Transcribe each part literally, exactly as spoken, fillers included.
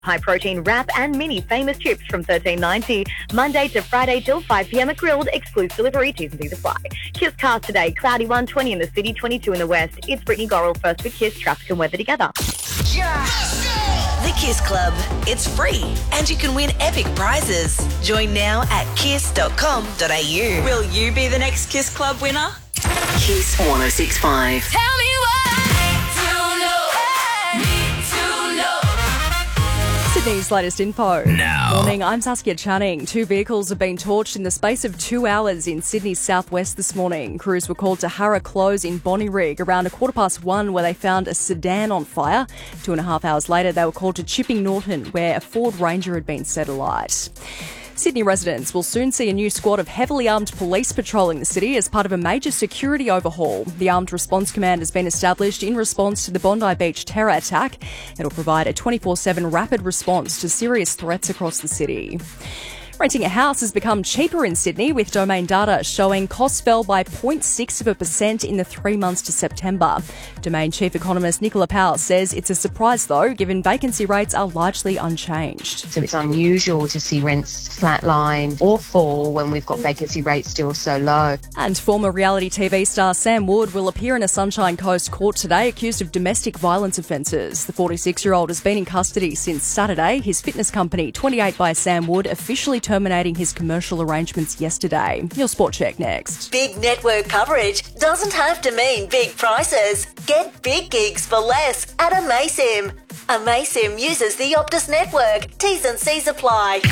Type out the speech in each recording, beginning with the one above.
High protein wrap and mini famous chips from thirteen ninety. Monday to Friday till five p.m. at Grilled. Exclusive delivery, T's and C's apply. Kiss cars today. Cloudy one, twenty in the city, twenty-two in the west. It's Brittany Gorrell first with Kiss. Traffic and weather together. Yeah. The Kiss Club. It's free and you can win epic prizes. Join now at kiss dot com dot a u. Will you be the next Kiss Club winner? Kiss one oh six point five. Tell me why. To know. Need to know. Sydney's latest info. Now. Morning, I'm Saskia Channing. Two vehicles have been torched in the space of two hours in Sydney's southwest this morning. Crews were called to Harra Close in Bonnyrigg around a quarter past one where they found a sedan on fire. Two and a half hours later, they were called to Chipping Norton where a Ford Ranger had been set alight. Sydney residents will soon see a new squad of heavily armed police patrolling the city as part of a major security overhaul. The Armed Response Command has been established in response to the Bondi Beach terror attack. It'll provide a twenty-four seven rapid response to serious threats across the city. Renting a house has become cheaper in Sydney, with Domain data showing costs fell by zero point six of a percent in the three months to September. Domain chief economist Nicola Powell says it's a surprise though, given vacancy rates are largely unchanged. So it's unusual to see rents flatline or fall when we've got vacancy rates still so low. And former reality T V star Sam Wood will appear in a Sunshine Coast court today accused of domestic violence offences. The forty-six-year-old has been in custody since Saturday. His fitness company, twenty-eight by Sam Wood, officially terminating his commercial arrangements yesterday. Your Sport Check next. Big network coverage doesn't have to mean big prices. Get big gigs for less at Amaysim. Amaysim uses the Optus network. T's and C's apply.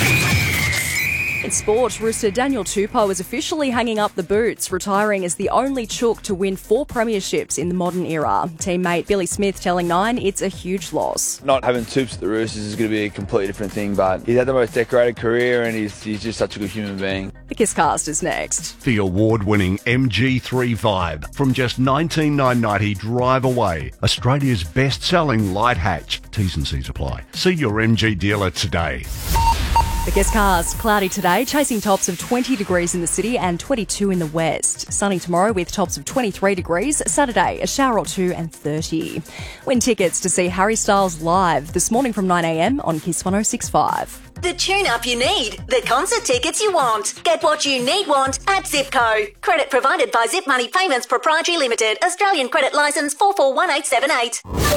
In sport, rooster Daniel Tupou is officially hanging up the boots, retiring as the only chook to win four premierships in the modern era. Teammate Billy Smith telling Nine it's a huge loss. Not having Tupes at the Roosters is going to be a completely different thing, but he's had the most decorated career and he's, he's just such a good human being. The Kisscast is next. The award-winning M G three Vibe from just nineteen nine ninety Drive Away, Australia's best-selling light hatch. T's and C's apply. See your M G dealer today. The Kisscast, cloudy today, chasing tops of twenty degrees in the city and twenty-two in the west. Sunny tomorrow with tops of twenty-three degrees. Saturday, a shower or two and thirty. Win tickets to see Harry Styles live this morning from nine a.m. on Kiss one oh six point five. The tune-up you need. The concert tickets you want. Get what you need want at Zipco. Credit provided by Zip Money Payments Proprietary Limited. Australian credit licence four four one eight seven eight.